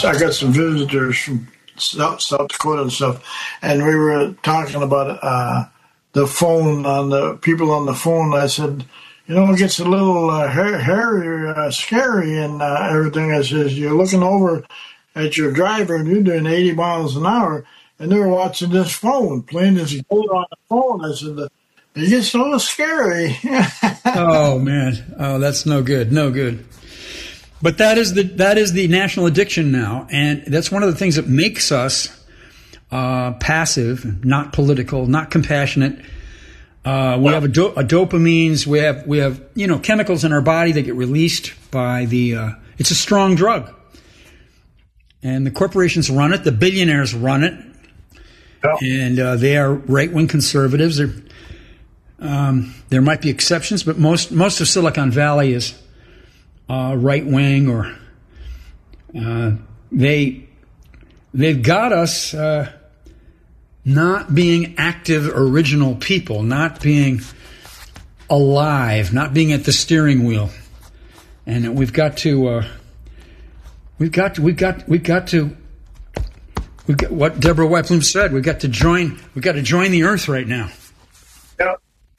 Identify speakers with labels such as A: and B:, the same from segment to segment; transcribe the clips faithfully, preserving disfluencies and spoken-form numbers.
A: I got some visitors from South, South Dakota and stuff, and we were talking about uh, the phone on the people on the phone. I said, you know, it gets a little uh, hairy, uh, scary, and uh, everything. I says, you're looking over at your driver, and you're doing eighty miles an hour, and they're watching this phone, playing this game on the phone. I said, it gets a little scary.
B: Oh man, oh that's no good, no good. But that is the that is the national addiction now, and that's one of the things that makes us uh, passive, not political, not compassionate. Uh, we have a, do- a dopamines. We have we have you know chemicals in our body that get released by the. Uh, it's a strong drug, and the corporations run it. The billionaires run it, oh. and uh, they are right wing conservatives. There, um, there might be exceptions, but most most of Silicon Valley is. Uh, right wing, or uh, they they've got us uh, not being active, original people, not being alive, not being at the steering wheel, and we've got to uh, we've got to, we've got we've got to we've got what Deborah White Bloom said. We've got to join. We've got to join the earth right now.
A: Yeah.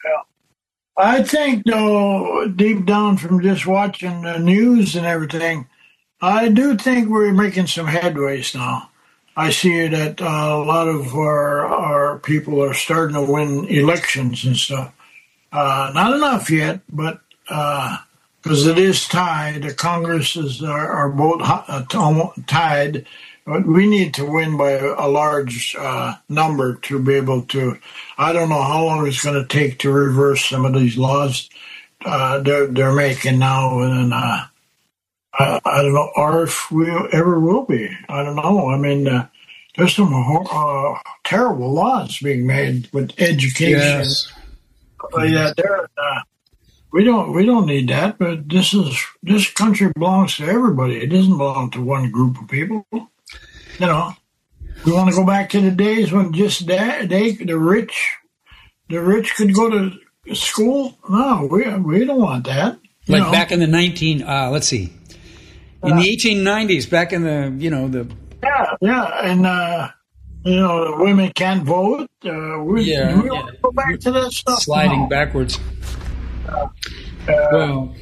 A: I think, though, deep down from just watching the news and everything, I do think we're making some headways now. I see that uh, a lot of our, our people are starting to win elections and stuff. Uh, not enough yet, but because uh, it is tied, the Congresses are, are both uh, tied. But we need to win by a large uh, number to be able to. I don't know how long it's going to take to reverse some of these laws uh, they're they're making now, and uh, I, I don't know, or if we ever will be. I don't know. I mean, uh, there's some uh, terrible laws being made with education.
B: Yes.
A: Yeah, there. Uh, we don't we don't need that. But this is this country belongs to everybody. It doesn't belong to one group of people. You know, we want to go back to the days when just they, they the rich, the rich could go to school. No, we we don't want that.
B: Like
A: know.
B: back in the nineteen, uh, let's see, in uh, the eighteen nineties, back in the you know the
A: yeah yeah, and uh, you know the women can't vote. Uh, we
B: yeah,
A: we
B: yeah.
A: want to go back to that stuff.
B: Sliding
A: no.
B: backwards.
A: Uh,
B: well.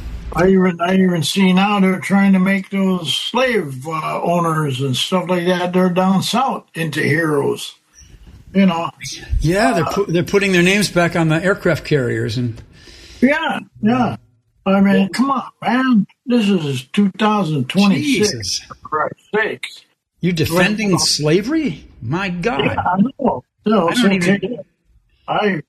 A: I even I even see now they're trying to make those slave uh, owners and stuff like that. They're down south into heroes, you know.
B: Yeah, they're pu- they're putting their names back on the aircraft carriers and.
A: Yeah, yeah. I mean, come on, man. This is two thousand twenty-six.
B: Jesus.
A: For Christ's sakes.
B: You defending well, slavery? My God.
A: Yeah, I know. No,
B: I don't even...
A: I,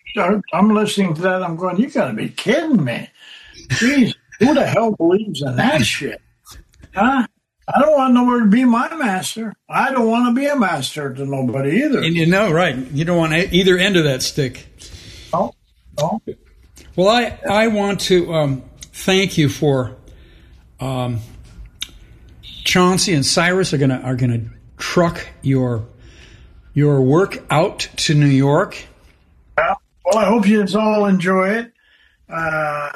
A: I'm listening to that. I'm going, you got to be kidding me. Jeez, who the hell believes in that shit? Huh? I don't want nobody to be my master. I don't want to be a master to nobody either.
B: And you know, right. You don't want either end of that stick.
A: No, no.
B: Well, I, I want to um, thank you for um, Chauncey and Cyrus are gonna are gonna truck your your work out to New York.
A: Well, well I hope you all enjoy it. Uh,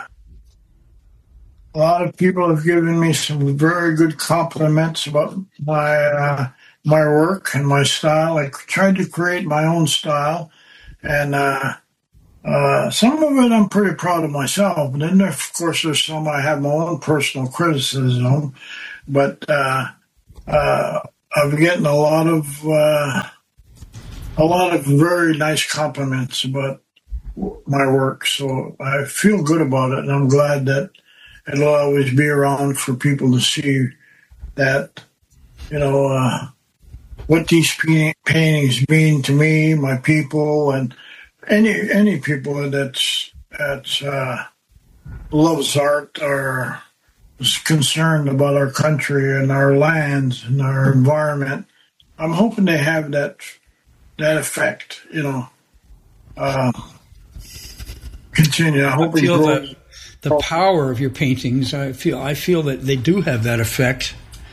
A: A lot of people have given me some very good compliments about my uh, my work and my style. I tried to create my own style, and uh, uh, some of it I'm pretty proud of myself. And then, of course, there's some I have my own personal criticism. But uh, uh, I'm getting a lot of uh, a lot of very nice compliments about my work, so I feel good about it, and I'm glad that it'll always be around for people to see that, you know, uh, what these paintings mean to me, my people, and any any people that's that's uh, loves art or is concerned about our country and our lands and our environment. I'm hoping they have that that effect, you know. Uh, continue. I hope
B: I
A: it
B: feel
A: grows.
B: that the power of your paintings. I feel I feel that they do have that effect.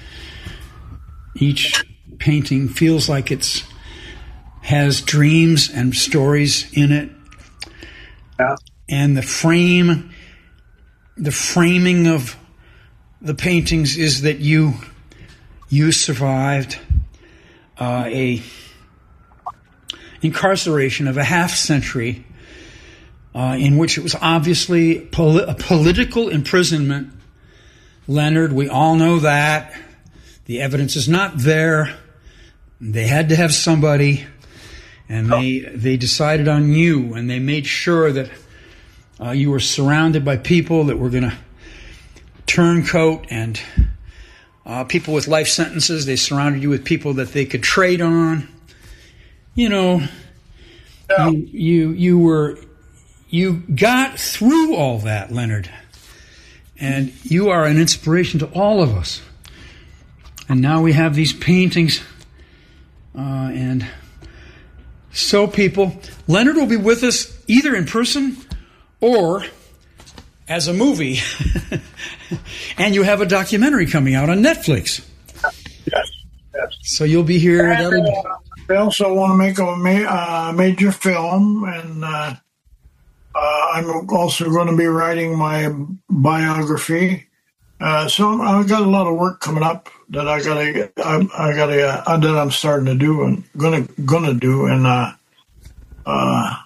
B: Each painting feels like it's has dreams and stories in it.
A: Yeah.
B: And the frame, the framing of the paintings is that you you survived uh, a incarceration of a half century uh, in which it was obviously poli- a political imprisonment. Leonard, we all know that. The evidence is not there. They had to have somebody, and they they decided on you, and they made sure that uh, you were surrounded by people that were going to turncoat and uh, people with life sentences. They surrounded you with people that they could trade on. You know,
A: Yeah.
B: you, you you were you got through all that, Leonard, and you are an inspiration to all of us. And now we have these paintings, uh, and so people, Leonard will be with us either in person or as a movie, and you have a documentary coming out on Netflix.
A: Yes, yes.
B: So you'll be here.
A: And,
B: that'll be-
A: uh, I also want to make a ma- uh, major film, and uh, uh, I'm also going to be writing my biography. Uh, so I've got a lot of work coming up that I gotta, I, I gotta, uh, that I'm starting to do and gonna, gonna do, and uh, uh,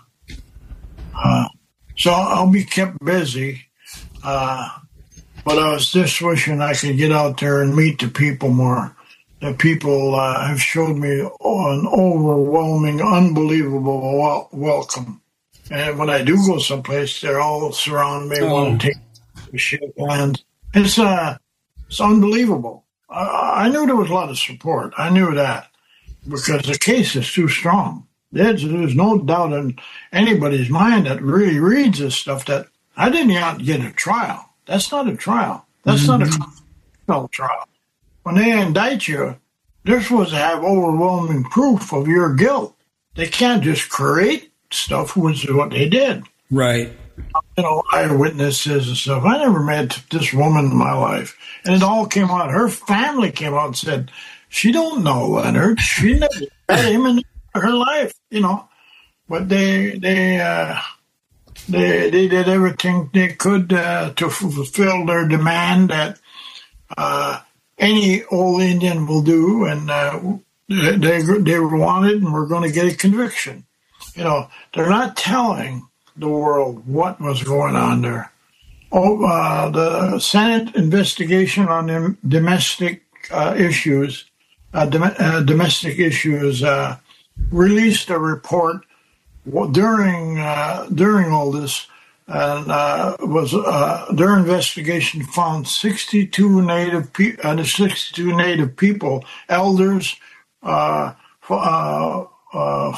A: uh, so I'll be kept busy. Uh, but I was just wishing I could get out there and meet the people more. The people uh, have showed me an overwhelming, unbelievable wel- welcome. And when I do go someplace, they're all surround me,
B: Oh.
A: want to take shake hands. It's uh, it's unbelievable. I, I knew there was a lot of support. I knew that because the case is too strong. There's, there's no doubt in anybody's mind that really reads this stuff that I didn't even get a trial. That's not a trial. That's not a constitutional trial. When they indict you, they're supposed to have overwhelming proof of your guilt. They can't just create stuff, which is what they did.
B: right.
A: You know, eyewitnesses and stuff. I never met this woman in my life. And it all came out. Her family came out and said, she don't know Leonard. She never met him in her life, you know. But they they uh, they they did everything they could uh, to fulfill their demand that uh, any old Indian will do, and uh, they they wanted and were going to get a conviction. You know, they're not telling the world what was going on there. Oh, uh, the Senate investigation on them domestic uh, issues, uh, dom- uh, domestic issues, uh, released a report during uh, during all this, and uh, was uh, their investigation found sixty-two native pe- uh, sixty-two native people, elders, uh, uh, uh,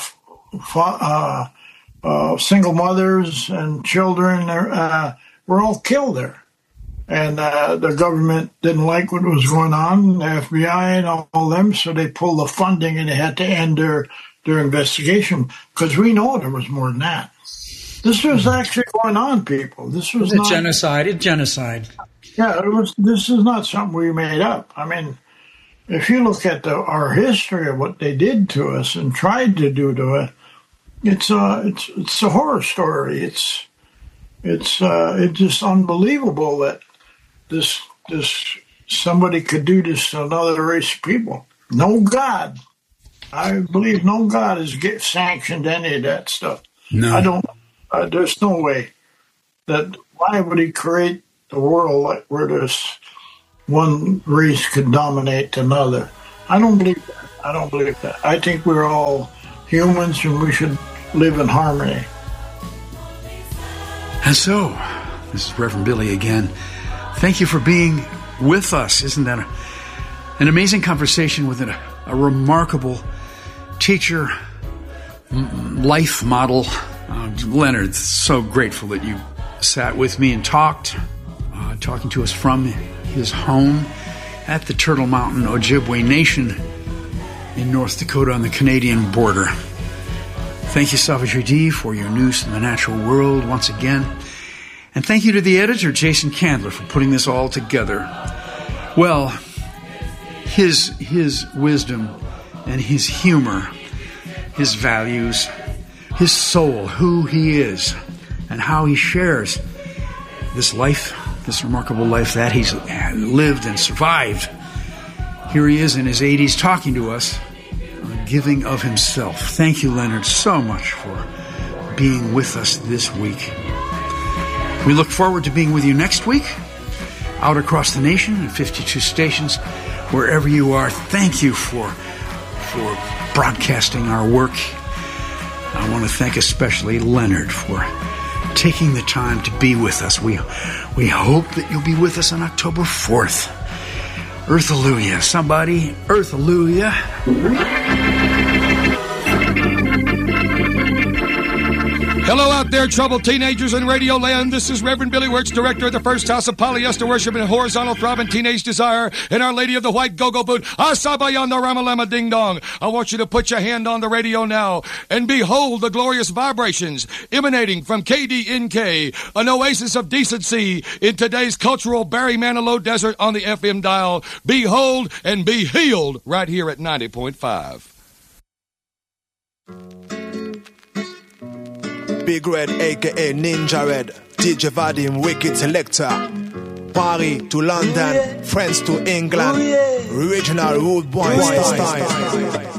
A: uh, uh, single mothers and children uh, were all killed there. And uh, the government didn't like what was going on, the F B I and all, all them, so they pulled the funding and they had to end their, their investigation because we know there was more than that. This was actually going on, people. This was
B: It's
A: not
B: genocide. It's genocide.
A: Yeah, it was. This is not something we made up. I mean, if you look at the, our history of what they did to us and tried to do to us, it's a it's it's a horror story. It's it's uh, it's just unbelievable that this this somebody could do this to another race of people. No God, I believe no God has get sanctioned any of that stuff.
B: No.
A: I don't. Uh, there's no way that. Why would He create the world like where this one race could dominate another? I don't believe that. I don't believe that. I think we're all humans and we should live in harmony.
B: And so, this is Reverend Billy again. Thank you for being with us. Isn't that a, an amazing conversation with a, a remarkable teacher, m- life model? Uh, Leonard, so grateful that you sat with me and talked, uh, talking to us from his home at the Turtle Mountain Ojibwe Nation in North Dakota on the Canadian border. Thank you, Savitri D, for your news from the natural world once again. And thank you to the editor, Jason Candler, for putting this all together. Well, his, his wisdom and his humor, his values, his soul, who he is, and how he shares this life, this remarkable life that he's lived and survived. Here he is in his eighties talking to us, giving of himself. Thank you, Leonard, so much for being with us this week. We look forward to being with you next week, out across the nation in fifty-two stations, wherever you are. Thank you for, for broadcasting our work. I want to thank especially Leonard for taking the time to be with us. We, we hope that you'll be with us on October fourth. Earth-alleluia. Somebody, Earth-alleluia.
C: Hello out there, troubled teenagers in Radio Land. This is Reverend Billy Wirtz, director of the First House of Polyester Worship and Horizontal Throbbing Teenage Desire, and Our Lady of the White Go-Go Boot. Asabayanda Ramalama Ding Dong. I want you to put your hand on the radio now and behold the glorious vibrations emanating from K D N K, an oasis of decency in today's cultural Barry Manilow desert on the F M dial. Behold and be healed right here at ninety point five.
D: Big Red, aka Ninja Red, D J Vadim, Wicked Selector. Paris to London, friends to England, original rude boy style.